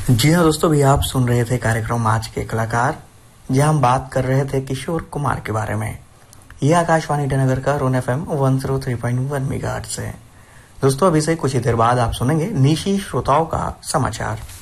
जी हाँ दोस्तों, भी आप सुन रहे थे कार्यक्रम आज के कलाकार, जहां हम बात कर रहे थे किशोर कुमार के बारे में। यह आकाशवाणी ईटानगर का रोन FM 103.1 मेगाहर्ट्ज है। दोस्तों अभी से कुछ ही देर बाद आप सुनेंगे निशी श्रोताओं का समाचार।